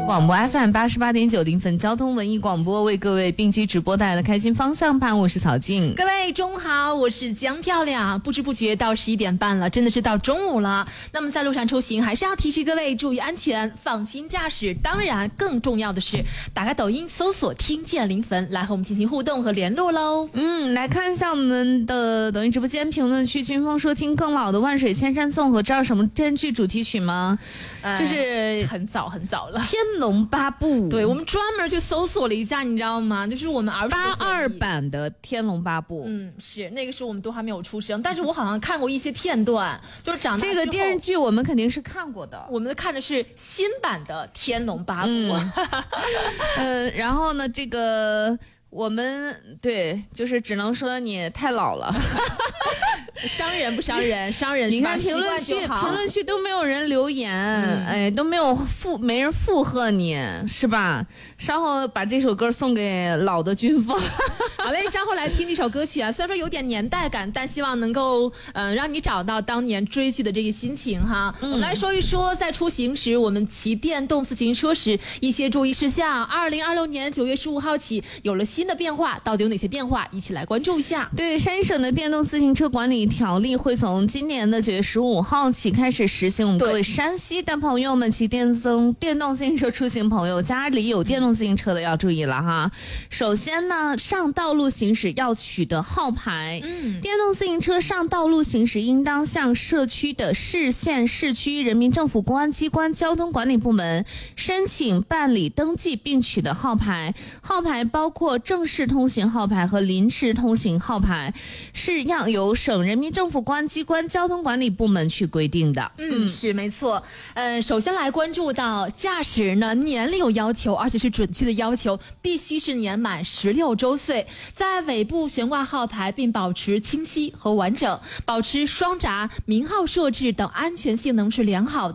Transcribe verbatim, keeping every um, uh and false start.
广播 F M 八十八点九零分交通文艺广播为各位并机直播带来的开心方向盘，我是曹静。 各位中午好，我是江漂亮。不知不觉到十一点半了，真的是到中午了。那么在路上出行，还是要提示各位注意安全，放心驾驶。当然，更重要的是，打开抖音搜索“听见临汾”来和我们进行互动和联络喽。 嗯，来看一下我们的抖音直播间评论区，军峰说听更老的《万水千山纵河》，知道什么电视剧主题曲吗？ 呃、 就是很早很早了，《 天龙八部》。 对，我们专门去搜索了一下，你知道吗？就是我们儿时八二版的《天龙八部》。 嗯，是那个时候我们都还没有出生，但是我好像看过一些片段，就是长大之后这个电视剧我们肯定是看过的。 我们看的是新版的《天龙八部》。 嗯，呃，然后呢，这个。我们对，就是只能说你太老了， 伤人不伤人，伤人是吧？ 你看评论区，评论区都没有人留言，嗯、哎，都没有附，没人附和你，是吧？稍后把这首歌送给老的军峰。 好嘞，稍后来听这首歌曲啊，虽然说有点年代感，但希望能够嗯、呃、让你找到当年追剧的这个心情哈。嗯、我们来说一说，在出行时我们骑电动自行车时一些注意事项。二零二六年九月十五号起有了新的变化，到底有哪些变化？一起来关注一下。 对，山省的电动自行车管理条例会从今年的九月十五号起开始实行。我们各位山西的朋友们，骑电动电动自行车出行朋友，家里有电动自行车的要注意了哈。首先呢，上道路行驶要取得号牌。嗯，电动自行车上道路行驶，应当向社区的市县市区人民政府公安机关交通管理部门申请办理登记，并取得号牌。号牌包括正式通行号牌和临时通行号牌，是要由省人民政府公安机关交通管理部门去规定的。 嗯，是没错。嗯、呃，首先来关注到驾驶人呢年龄有要求，而且是准确的要求，必须是年满十六周岁，在尾部悬挂号牌并保持清晰和完整，保持双闸、名号设置等安全性能是良好的。